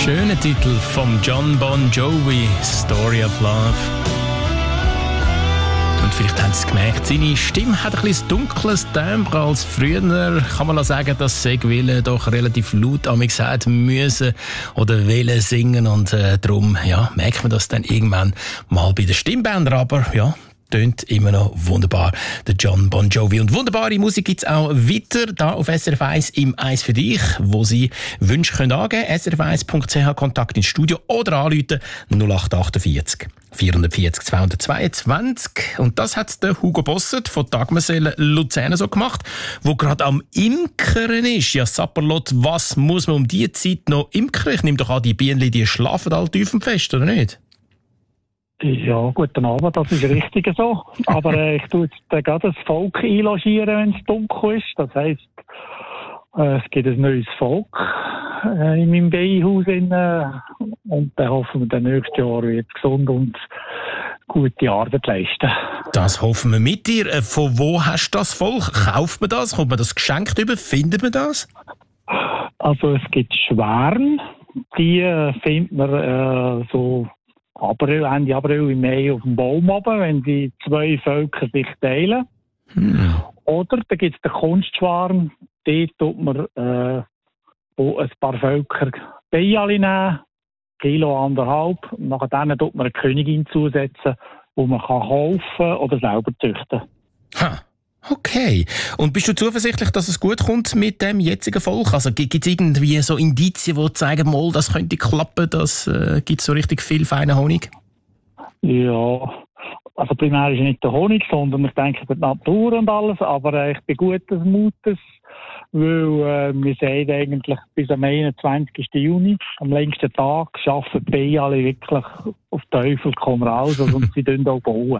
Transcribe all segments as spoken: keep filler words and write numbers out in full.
Schöner Titel vom Jon Bon Jovi, Story of Love. Und vielleicht haben Sie es gemerkt, seine Stimme hat ein bisschen dunkles Timbre als früher. Kann man sagen, dass sie Wille doch relativ laut an mich gesagt müssen oder Wille singen. Und äh, darum ja, merkt man das dann irgendwann mal bei den Stimmbändern. Aber ja, tönt immer noch wunderbar, der Jon Bon Jovi. Und wunderbare Musik gibt es auch weiter da auf S R F eins im «Eins für dich», wo Sie Wünsche können angeben können. S R F eins Punkt C H, Kontakt ins Studio oder anrufen null acht achtundvierzig vierhundertvierzig zweihundertzweiundzwanzig. Und das hat der Hugo Bossert von Dagmersellen Luzern so gemacht, wo gerade am Imkern ist. Ja, Sapperlot, was muss man um diese Zeit noch imkern? Ich nehme doch an, die Bienen, die schlafen alle tief im Fest, oder nicht? Ja, guten Abend, das ist richtig so. Aber äh, ich tue jetzt gerade das Volk einlogieren, wenn es dunkel ist. Das heisst, äh, es gibt ein neues Volk äh, in meinem Beihaus. Äh, und dann hoffen wir, dann nächstes Jahr wird gesund und gute Arbeit leisten. Das hoffen wir mit dir. Äh, von wo hast du das Volk? Kauft man das? Kommt man das geschenkt über? Findet man das? Also es gibt Schwärme. Die äh, findet man äh, so April, Ende April, im Mai auf dem Baum oben, wenn die zwei Völker sich teilen. Hm. Oder da gibt es den Kunstschwarm, dort tut man äh, wo ein paar Völker Beijali nehmen, Kilo anderthalb, und nachher dann tut man eine Königin zusetzen, die man kann kaufen oder selber züchten. Ha. Okay. Und bist du zuversichtlich, dass es gut kommt mit dem jetzigen Volk? Also gibt es irgendwie so Indizien, die zeigen, mal, das könnte klappen, das äh, gibt so richtig viel feinen Honig? Ja, also primär ist nicht der Honig, sondern ich denke die Natur und alles, aber äh, ich bin guten Mutes, weil äh, wir sehen eigentlich bis am einundzwanzigsten Juni, am längsten Tag, arbeiten die alle wirklich auf Teufel komm raus und sie bauen auch bauen.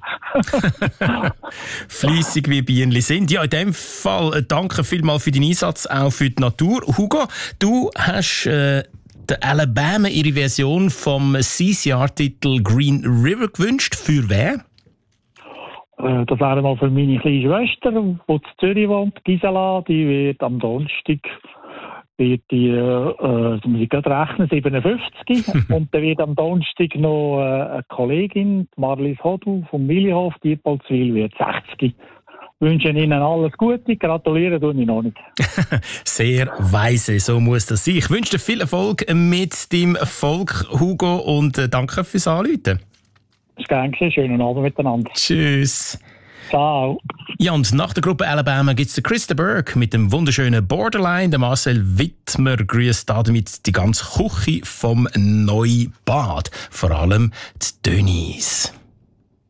Fleissig wie Bienen sind. Ja, in dem Fall äh, danke vielmals für deinen Einsatz, auch für die Natur. Hugo, du hast äh, der Alabama ihre Version vom C C R-Titel Green River gewünscht. Für wer? Äh, das wäre mal für meine kleine Schwester, die in Zürich wohnt, Gisela. Die wird am Donnerstag wird die, äh, muss ich gerade rechnen, siebenundfünfzig. Und dann wird am Donnerstag noch äh, eine Kollegin, Marlies Hodu vom Millihof, die Diepolzwil, wird sechzig. Ich wünsche Ihnen alles Gute, gratulieren tue ich noch nicht. Sehr weise, so muss das sein. Ich wünsche dir viel Erfolg mit deinem Volk, Hugo, und äh, danke fürs Anrufen. Das ist gern geschehen. Schönen Abend miteinander. Tschüss. Ciao. Ja, und nach der Gruppe Alabama gibt es den Chris de Burgh mit dem wunderschönen Borderline. Der Marcel Wittmer grüßt damit die ganze Küche vom Neubad. Vor allem die Dönis.